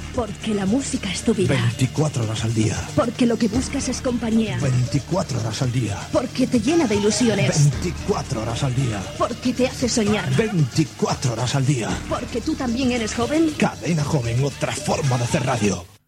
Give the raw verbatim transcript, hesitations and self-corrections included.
Porque la música es tu vida. veinticuatro horas al día. Porque lo que buscas es compañía. veinticuatro horas al día. Porque te llena de ilusiones. veinticuatro horas al día. Porque te hace soñar. veinticuatro horas al día. Porque tú también eres joven. Cadena Joven, otra forma de hacer radio.